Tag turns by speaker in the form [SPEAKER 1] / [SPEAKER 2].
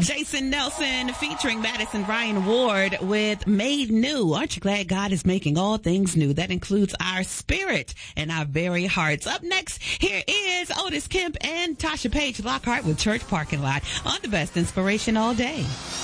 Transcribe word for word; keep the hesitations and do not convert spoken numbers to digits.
[SPEAKER 1] Jason Nelson featuring Madison Ryan Ward with Made New. Aren't you glad God is making all things new? That includes our spirit and our very hearts. Up next, here is Otis Kemp and Tasha Page Lockhart with Church Parking Lot on the best inspiration all day.